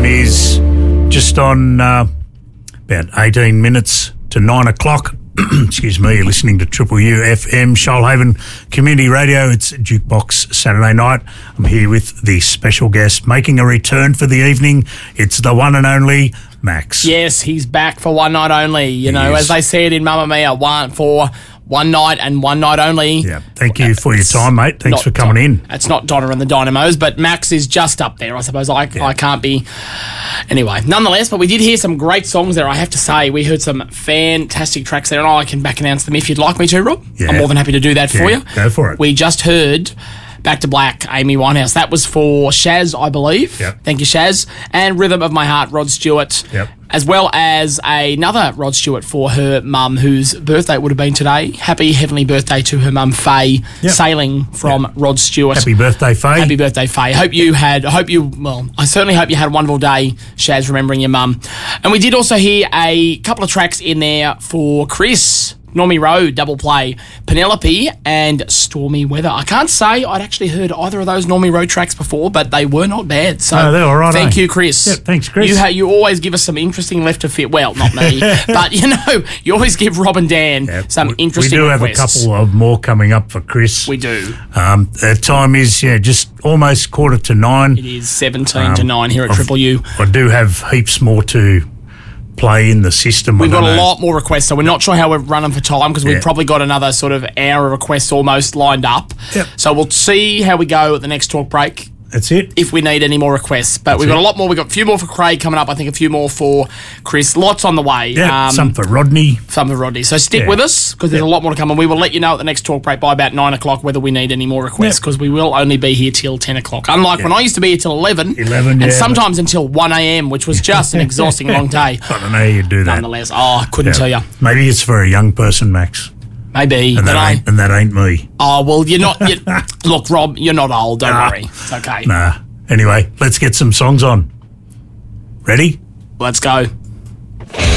is just on about 18 minutes to 9 o'clock. Excuse me, you're listening to Triple U FM, Shoalhaven Community Radio. It's Jukebox Saturday night. I'm here with the special guest making a return for the evening. It's the one and only Max. Yes, he's back for one night only. You know, as they said in Mamma Mia, one night and one night only. Yeah, thank you for your time, mate. Thanks for coming in. It's not Donna and the Dynamos, but Max is just up there, I suppose. I can't be... Anyway, nonetheless, but we did hear some great songs there, I have to say. We heard some fantastic tracks there, and I can back announce them if you'd like me to, Rob. Yeah. I'm more than happy to do that for you. Go for it. We just heard Back to Black, Amy Winehouse. That was for Shaz, I believe. Yep. Thank you, Shaz. And Rhythm of My Heart, Rod Stewart. Yep. As well as another Rod Stewart for her mum, whose birthday it would have been today. Happy heavenly birthday to her mum, Faye, Sailing from Rod Stewart. Happy birthday, Faye. Happy birthday, Faye. I certainly hope you had a wonderful day, Shaz, remembering your mum. And we did also hear a couple of tracks in there for Chris. Normie Rowe, double play, Penelope and Stormy Weather. I can't say I'd actually heard either of those Normie Rowe tracks before, but they were not bad. So they're all right. Thank you, Chris. Yeah, thanks, Chris. You always give us some interesting left of field. Well, not me, but you always give Rob and Dan some interesting requests. We do have a couple of more coming up for Chris. We do. The time is just almost 8:45. It is 17 to 9 here at Triple U. I do have heaps more to play in the system. We've got a lot more requests, so we're not sure how we're running for time because we've probably got another sort of hour of requests almost lined up. Yep. So we'll see how we go at the next talk break. That's it. If we need any more requests. But we've got a lot more. We've got a few more for Craig coming up. I think a few more for Chris. Lots on the way. Yeah, some for Rodney. Some for Rodney. So stick with us because there's a lot more to come. And we will let you know at the next talk break by about 9 o'clock whether we need any more requests because we will only be here till 10 o'clock. Unlike when I used to be here till 11. And sometimes until 1 a.m, which was just an exhausting long day. I don't know how you do that. Nonetheless, I couldn't tell you. Maybe it's for a young person, Max. Maybe. And that ain't me. Oh, well, you're not... Look, Rob, you're not old. Don't worry. It's okay. Nah. Anyway, let's get some songs on. Ready? Let's go.